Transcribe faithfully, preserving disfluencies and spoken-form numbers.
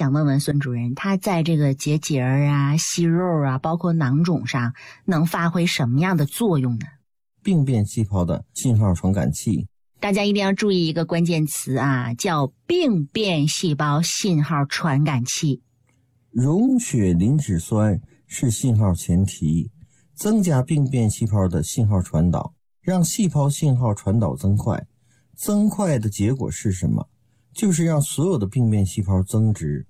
想问问孙主任，它在这个结节啊、息肉啊，包括囊肿上，能发挥什么样的作用呢？ 病变细胞的信号传感器。 大家一定要注意一个关键词啊，叫病变细胞信号传感器。 溶血磷脂酸是信号前提，增加病变细胞的信号传导，让细胞信号传导增快。增快的结果是什么？就是让所有的病变细胞增殖，